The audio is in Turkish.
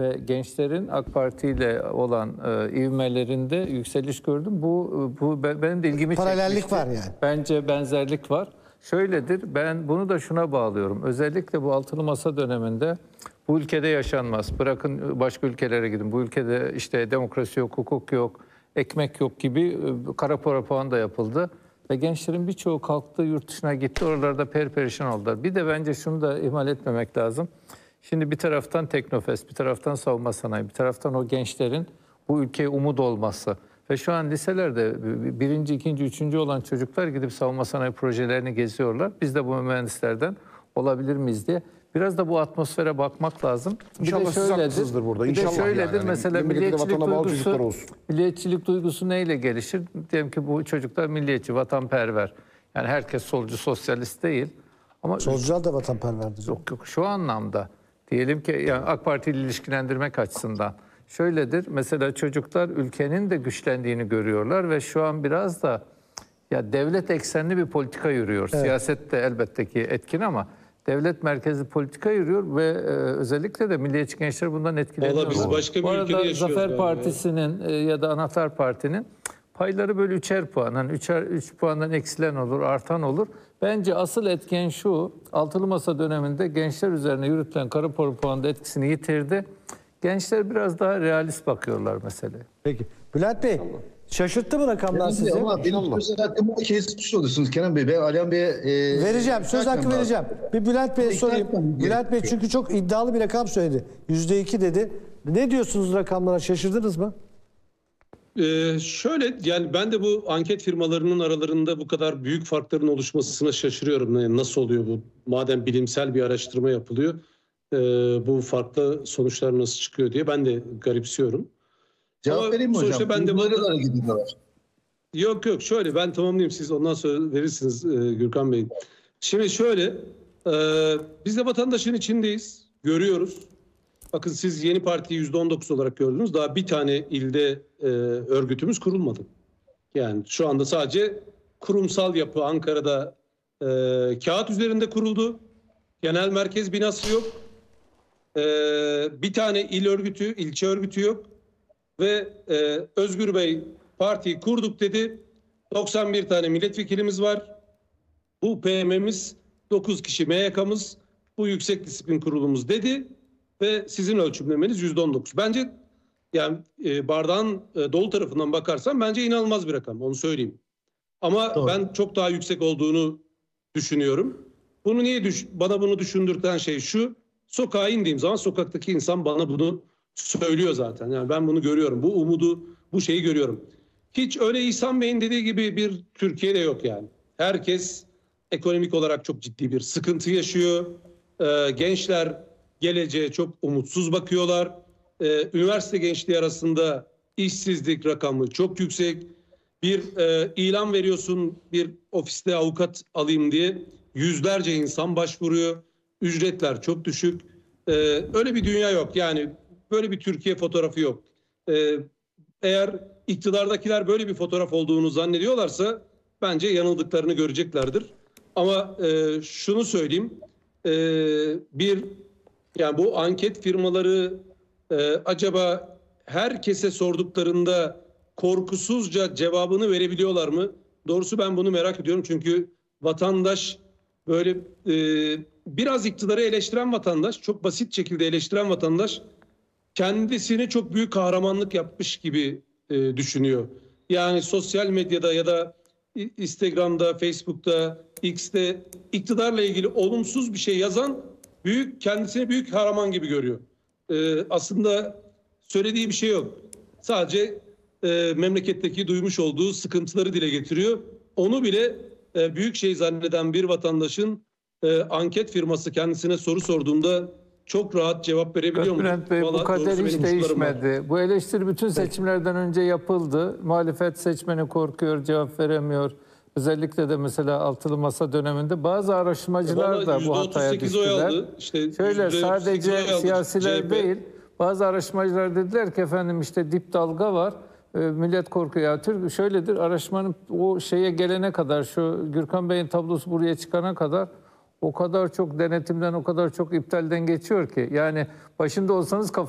ve gençlerin AK Parti ile olan ivmelerinde yükseliş gördüm. Benim de ilgimi çekmişti. Paralellik var yani. Bence benzerlik var. Şöyledir, ben bunu da şuna bağlıyorum. Özellikle bu altılı masa döneminde bu ülkede yaşanmaz. Bırakın başka ülkelere gidin. Bu ülkede işte demokrasi yok, hukuk yok, ekmek yok gibi kara para puan da yapıldı. Ve gençlerin birçoğu kalktı, yurt dışına gitti. Oralarda perperişan oldular. Bir de bence şunu da ihmal etmemek lazım. Şimdi bir taraftan Teknofest, bir taraftan savunma sanayi, bir taraftan o gençlerin bu ülkeye umut olması. Ve şu an liselerde birinci, ikinci, üçüncü olan çocuklar gidip savunma sanayi projelerini geziyorlar. Biz de bu mühendislerden olabilir miyiz diye. Biraz da bu atmosfere bakmak lazım. İnşallah siz haklısınızdır burada. İnşallah şöyledir yani. mesela milliyetçilik duygusu neyle gelişir? Diyelim ki bu çocuklar milliyetçi, vatanperver. Yani herkes solcu, sosyalist değil. Ama solcular da vatanperverdir. Yok şu anlamda. Diyelim ki yani AK Parti ile ilişkilendirmek açısından. Şöyledir, mesela çocuklar ülkenin de güçlendiğini görüyorlar ve şu an biraz da ya devlet eksenli bir politika yürüyor. Evet. Siyaset de elbette ki etkin ama devlet merkezli politika yürüyor ve özellikle de milliyetçi gençler bundan etkileniyor. Biz başka bir ülkede yaşıyoruz. Zafer Partisi'nin ya da Anahtar Parti'nin payları böyle 3'er puan. Hani 3 puandan eksilen olur, artan olur. Bence asıl etken şu, altılı masa döneminde gençler üzerine yürütülen kara para puanı etkisini yitirdi. Gençler biraz daha realist bakıyorlar meseleye. Peki. Bülent Bey, şaşırttı mı rakamlar sizi? Ama benim söz hakkımı kesmiş oluyorsunuz Kenan Bey. Ben Alihan Bey'e... vereceğim, söz hakkı vereceğim. Bir Bülent Bey'e sorayım. Bülent Bey çünkü çok iddialı bir rakam söyledi. %2 dedi. Ne diyorsunuz rakamlara, şaşırdınız mı? Şöyle yani ben de bu anket firmalarının aralarında bu kadar büyük farkların oluşmasına şaşırıyorum. Yani nasıl oluyor bu? Madem bilimsel bir araştırma yapılıyor, bu farklı sonuçlar nasıl çıkıyor diye ben de garipsiyorum. Cevap vereyim mi hocam? Ben de Yok şöyle ben tamamlayayım, siz ondan sonra verirsiniz Gürkan Bey. Şimdi şöyle biz de vatandaşın içindeyiz, görüyoruz. Bakın siz yeni partiyi %19 olarak gördünüz. Daha bir tane ilde örgütümüz kurulmadı. Yani şu anda sadece kurumsal yapı Ankara'da kağıt üzerinde kuruldu. Genel merkez binası yok. Bir tane il örgütü, ilçe örgütü yok. Ve Özgür Bey partiyi kurduk dedi. 91 tane milletvekilimiz var. Bu PM'miz, 9 kişi MYK'mız, bu yüksek disiplin kurulumuz dedi. Ve sizin ölçümlemeniz %19. Bence yani bardağın dolu tarafından bakarsam bence inanılmaz bir rakam, onu söyleyeyim. Ama doğru, ben çok daha yüksek olduğunu düşünüyorum. Bunu bana bunu düşündürten şey şu: sokağa indiğim zaman sokaktaki insan bana bunu söylüyor zaten. Yani ben bunu görüyorum. Bu umudu, bu şeyi görüyorum. Hiç öyle İhsan Bey'in dediği gibi bir Türkiye'de yok yani. Herkes ekonomik olarak çok ciddi bir sıkıntı yaşıyor. Gençler geleceğe çok umutsuz bakıyorlar. Üniversite gençliği arasında işsizlik rakamı çok yüksek. Bir ilan veriyorsun bir ofiste avukat alayım diye, yüzlerce insan başvuruyor. Ücretler çok düşük. Öyle bir dünya yok. Yani böyle bir Türkiye fotoğrafı yok. Eğer iktidardakiler böyle bir fotoğraf olduğunu zannediyorlarsa bence yanıldıklarını göreceklerdir. Ama şunu söyleyeyim. Yani bu anket firmaları acaba herkese sorduklarında korkusuzca cevabını verebiliyorlar mı? Doğrusu ben bunu merak ediyorum. Çünkü vatandaş böyle biraz iktidarı eleştiren vatandaş, çok basit şekilde eleştiren vatandaş kendisini çok büyük kahramanlık yapmış gibi düşünüyor. Yani sosyal medyada ya da Instagram'da, Facebook'ta, X'te iktidarla ilgili olumsuz bir şey yazan kendisini büyük kahraman gibi görüyor. Aslında söylediği bir şey yok. Sadece memleketteki duymuş olduğu sıkıntıları dile getiriyor. Onu bile büyük şey zanneden bir vatandaşın anket firması kendisine soru sorduğunda çok rahat cevap verebiliyor mu? Bülent Bey, bu kader hiç değişmedi. Bu eleştiri bütün seçimlerden önce yapıldı. Muhalefet seçmeni korkuyor, cevap veremiyor. Özellikle de mesela altılı masa döneminde bazı araştırmacılar da bu hataya düştüler. Şöyle sadece siyasiler değil, bazı araştırmacılar dediler ki efendim işte dip dalga var. Millet korkuyor. Şöyledir, araştırmanın o şeye gelene kadar, şu Gürkan Bey'in tablosu buraya çıkana kadar o kadar çok denetimden, o kadar çok iptalden geçiyor ki. Yani başında olsanız